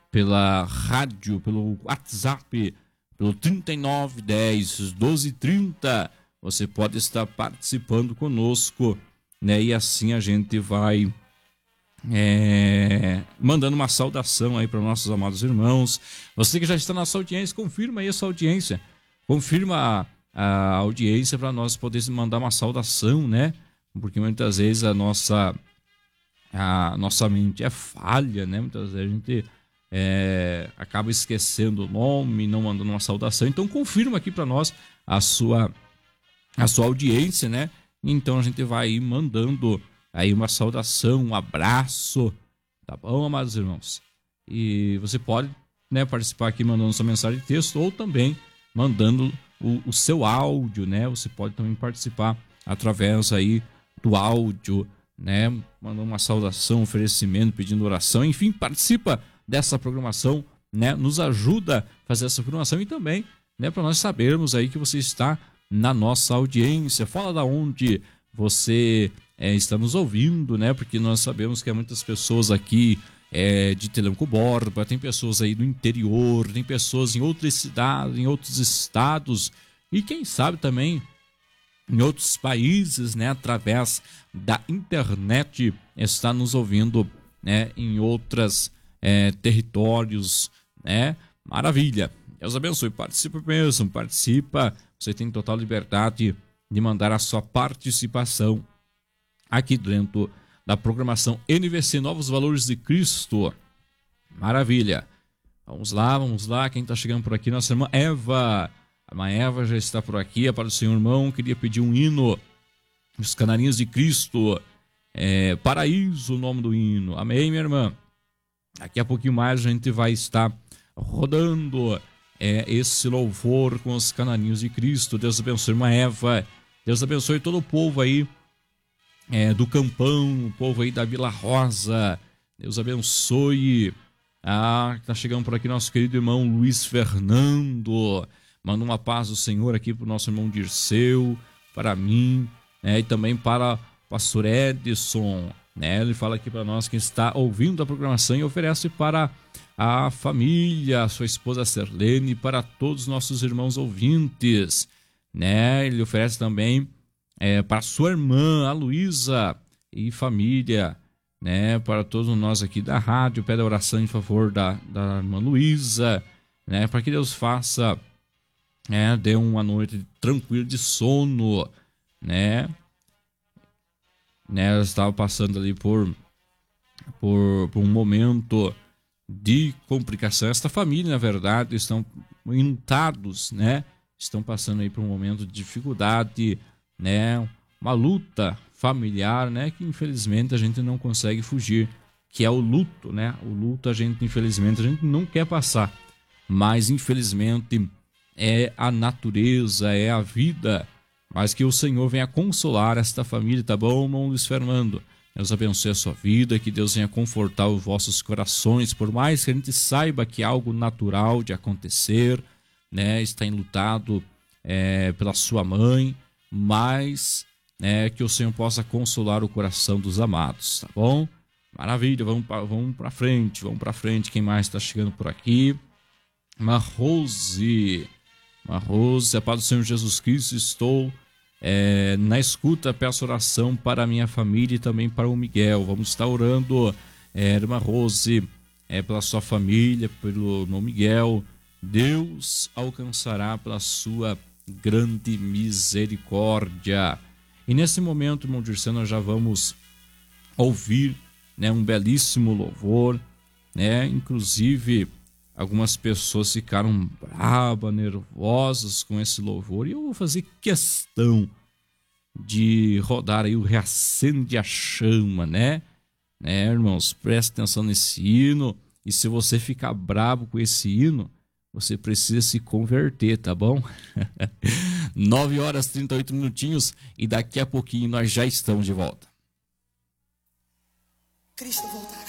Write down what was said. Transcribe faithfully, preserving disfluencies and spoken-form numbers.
pela rádio, pelo WhatsApp, pelo trinta e nove dez, doze trinta, você pode estar participando conosco, né? E assim a gente vai é, mandando uma saudação aí para nossos amados irmãos. Você que já está na nossa audiência, confirma aí a sua audiência, confirma a, a audiência para nós podermos mandar uma saudação, né? Porque muitas vezes a nossa, a nossa mente é falha, né? Muitas vezes a gente é, acaba esquecendo o nome, não mandando uma saudação. Então confirma aqui para nós a sua, a sua audiência, né? Então a gente vai ir mandando aí uma saudação, um abraço, tá bom, amados irmãos? E você pode, né, participar aqui mandando sua mensagem de texto ou também mandando o, o seu áudio, né? Você pode também participar através aí do áudio, né? Mandando uma saudação, oferecimento, pedindo oração, enfim, participa dessa programação, né? Nos ajuda a fazer essa programação e também, né, para nós sabermos aí que você está na nossa audiência. Fala da onde você é, está nos ouvindo, né? Porque nós sabemos que há muitas pessoas aqui é, de Telemco Borba, tem pessoas aí do interior, tem pessoas em outras cidades, em outros estados e quem sabe também em outros países, né? Através da internet está nos ouvindo, né? Em outros é, territórios, né? Maravilha! Deus abençoe, participa mesmo, participa. Você tem total liberdade de mandar a sua participação aqui dentro da programação N V C Novos Valores de Cristo. Maravilha. Vamos lá, vamos lá. Quem está chegando por aqui? Nossa irmã Eva. A irmã Eva já está por aqui. Para o Senhor irmão, queria pedir um hino. Os Canarinhos de Cristo. É, Paraíso, o nome do hino. Amém, minha irmã? Daqui a pouquinho mais a gente vai estar rodando É, esse louvor com os Canarinhos de Cristo. Deus abençoe, irmã Eva. Deus abençoe todo o povo aí é, do Campão, o povo aí da Vila Rosa. Deus abençoe. Ah, tá chegando por aqui nosso querido irmão Luiz Fernando. Manda uma paz do Senhor aqui para o nosso irmão Dirceu, para mim, né, e também para o pastor Edson. Né, ele fala aqui para nós que está ouvindo a programação e oferece para a família, a sua esposa Serlene, para todos os nossos irmãos ouvintes, né? Ele oferece também é, para sua irmã, a Luísa, e família, né? Para todos nós aqui da rádio, pede a oração em favor da, da irmã Luísa, né? Para que Deus faça, né? Dê uma noite tranquila de sono, né? né? Ela estava passando ali por, por, por um momento de complicação. Esta família, na verdade, estão enlutados, né? Estão passando aí por um momento de dificuldade, né? Uma luta familiar, né? Que infelizmente a gente não consegue fugir, que é o luto, né? O luto a gente, infelizmente, a gente não quer passar, mas infelizmente é a natureza, é a vida, mas que o Senhor venha consolar esta família, tá bom, irmão Luiz Fernando? Deus abençoe a sua vida, que Deus venha confortar os vossos corações, por mais que a gente saiba que é algo natural de acontecer, né? Está enlutado é, pela sua mãe, mas né, que o Senhor possa consolar o coração dos amados, tá bom? Maravilha, vamos para vamos para frente, vamos para frente. Quem mais está chegando por aqui? Uma Rose, uma Rose, a paz do Senhor Jesus Cristo, estou É, na escuta, peço oração para a minha família e também para o Miguel. Vamos estar orando, é, irmã Rose, é, pela sua família, pelo irmão Miguel. Deus alcançará pela sua grande misericórdia. E nesse momento, irmão Dirceu, nós já vamos ouvir, né, um belíssimo louvor, né? Inclusive algumas pessoas ficaram bravas, nervosas com esse louvor. E eu vou fazer questão de rodar aí o Reacende a Chama, né? né? Irmãos, preste atenção nesse hino. E se você ficar bravo com esse hino, você precisa se converter, tá bom? nove horas e trinta e oito minutinhos e daqui a pouquinho nós já estamos de volta. Cristo voltará.